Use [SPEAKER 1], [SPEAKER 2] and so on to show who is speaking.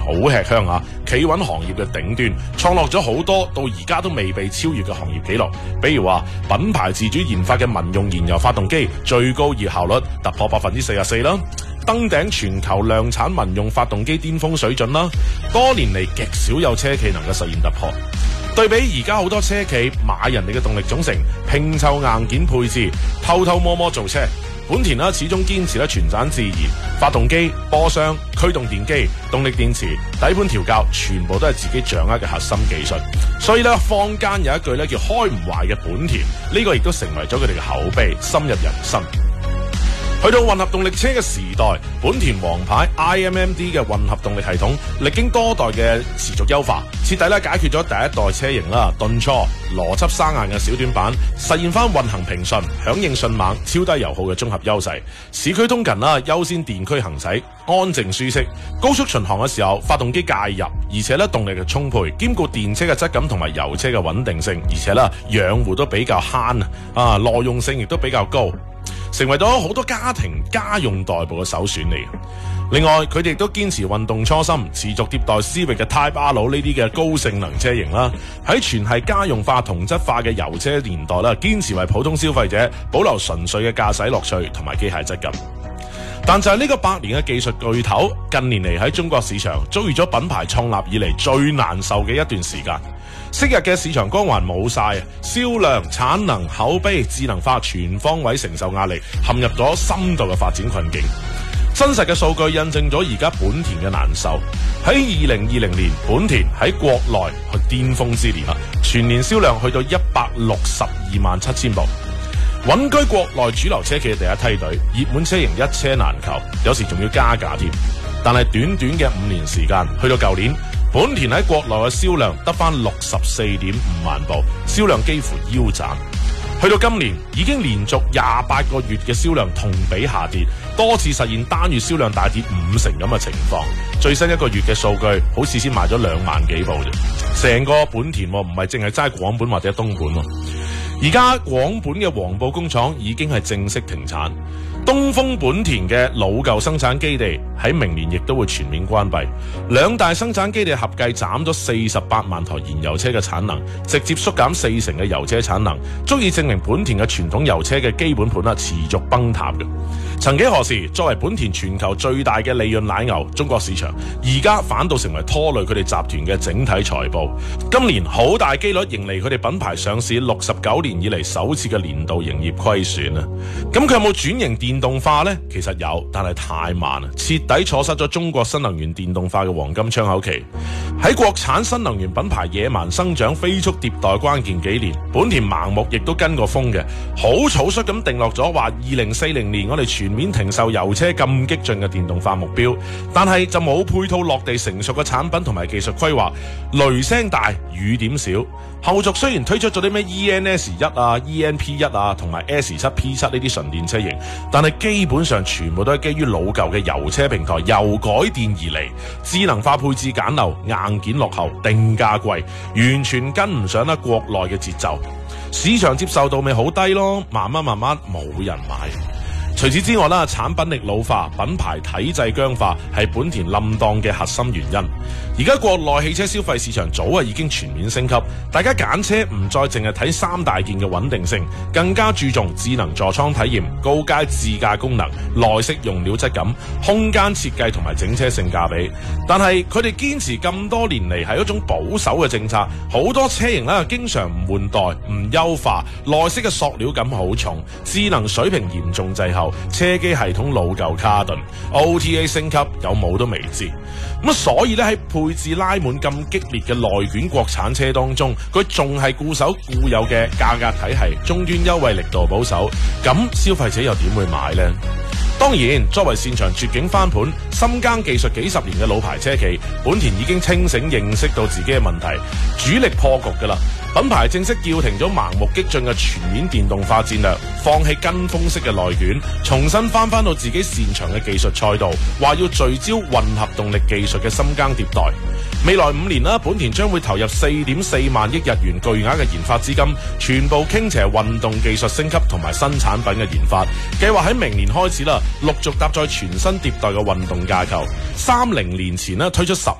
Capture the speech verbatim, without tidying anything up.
[SPEAKER 1] 好吃香啊，企穩行業嘅頂端，創落咗好多到而家都未被超越嘅行業紀錄。比如話品牌自主研發嘅民用燃油發動機最高熱效率突破百分之四十四啦，登頂全球量產民用發動機巔峰水準啦，多年嚟極少有車企能夠實現突破。對比而家好多車企買人哋嘅動力總成，拼湊硬件配置，偷偷摸摸做車。本田啦，始終堅持咧全斬自研，發動機、波箱、驅動電機、動力電池、底盤調校，全部都係自己掌握嘅核心技術。所以咧，坊間有一句咧叫開唔壞嘅本田，呢、這個亦都成為咗佢哋嘅口碑，深入人心。去到混合動力車嘅時代，本田王牌 I M M D 嘅混合動力系統，歷經多代嘅持續優化，徹底咧解決咗第一代車型啦頓挫、邏輯生硬嘅小短板，實現翻運行平順、響應迅猛、超低油耗嘅綜合優勢。市區通勤啦，優先電驅行駛，安靜舒適。高速巡航嘅時候，發動機介入，而且咧動力嘅充沛，兼顧電車嘅質感同埋油車嘅穩定性，而且啦養護都比較慳啊，耐用性亦都比較高。成為咗好多家庭家用代步嘅首選嚟。另外，佢哋亦都堅持運動初心，持續迭代思域嘅 Type R 呢啲嘅高性能車型啦。喺全係家用化、同質化嘅油車年代啦，堅持為普通消費者保留純粹嘅駕駛樂趣同埋機械質感。但就係呢個百年嘅技術巨頭，近年嚟喺中國市場遭遇咗品牌創立以嚟最難受嘅一段時間。昔日嘅市場光環冇晒，銷量、產能、口碑、智能化全方位承受壓力，陷入咗深度嘅發展困境。真實嘅數據印證咗而家本田嘅難受。喺二零二零年，本田喺國內去巔峰之年啦，全年銷量去到一百六十二萬七千部，穩居國內主流車企嘅第一梯隊，熱門車型一車難求，有時仲要加價添。但係短短嘅五年時間，去到舊年，本田喺國內嘅銷量得返六十四點五萬部，銷量幾乎腰斬。去到今年，已經連續廿八個月嘅銷量同比下跌，多次實現單月銷量大跌五成咁嘅情況。最新一個月嘅數據，好似先賣咗兩萬幾部啫。成個本田唔係淨係齋廣本或者東本，而家廣本嘅黃埔工廠已經係正式停產。東風本田嘅老舊生產基地喺明年亦都會全面關閉，兩大生產基地合計斬咗四十八萬台燃油車嘅產能，直接縮減四成嘅油車產能，足以證明本田嘅傳統油車嘅基本盤啦持續崩塌嘅。曾幾何時，作為本田全球最大嘅利潤奶牛，中國市場而家反倒成為拖累佢哋集團嘅整體財報。今年好大機率迎嚟佢哋品牌上市六十九年以嚟首次嘅年度營業虧損啊！咁佢有冇轉型電動化呢？其實有，但係太慢，徹底錯失咗中國新能源電動化嘅黃金窗口期。喺國產新能源品牌野蠻生長、飛速迭代關鍵幾年，本田盲目亦都跟過風嘅，好草率咁定落咗話二零四零年我哋全面停售油車咁激進嘅電動化目標，但係就冇配套落地成熟嘅產品同埋技術規劃，雷聲大雨點少。後續雖然推出咗啲咩 E N S 一啊、E N P 一啊同埋 S 七 P 七呢啲純電車型，但係基本上全部都係基於老舊嘅油車平台由改電而嚟，智能化配置簡陋，硬件落後，定價貴，完全跟唔上得國內嘅節奏，市場接受度咪好低咯，慢慢慢慢冇人買。除此之外啦，產品力老化、品牌體制僵化係本田冧檔嘅核心原因。而家國內汽車消費市場早啊已經全面升級，大家揀車唔再淨係睇三大件嘅穩定性，更加注重智能座艙體驗、高階自駕功能、內飾用料質感、空間設計同埋整車性價比。但係佢哋堅持咁多年嚟係一種保守嘅政策，好多車型啦經常唔換代、唔優化，內飾嘅塑料感好重，智能水平嚴重滯後。車機系統老舊卡頓 ，O T A 升級有冇都未知。咁所以咧喺配置拉滿咁激烈嘅內卷國產車當中，佢仲係固守固有嘅價格體系，終端優惠力度保守，咁消費者又點會買呢？當然，作為擅長絕境翻盤、深耕技術幾十年嘅老牌車企，本田已經清醒認識到自己嘅問題，主力破局噶啦。品牌正式叫停咗盲目激進嘅全面電動化戰略，放棄跟風式嘅內卷，重新翻翻到自己擅長嘅技術賽道，話要聚焦混合動力技術嘅深耕迭代。未來五年啦，本田將會投入四點四萬億日元巨額嘅研發資金，全部傾斜運動技術升級同埋新產品嘅研發。計劃喺明年開始啦，陸續搭載全新迭代嘅運動架構。三零年前咧推出十